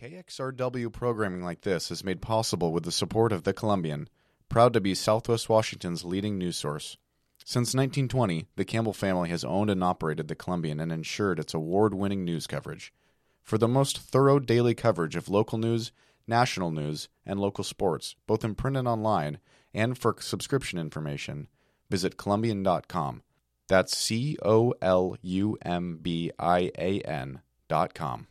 KXRW programming like this is made possible with the support of The Columbian, proud to be Southwest Washington's leading news source. Since 1920, the Campbell family has owned and operated The Columbian and ensured its award-winning news coverage. For the most thorough daily coverage of local news, national news, and local sports, both in print and online, and for subscription information, visit Columbian.com. That's COLUMBIAN.com.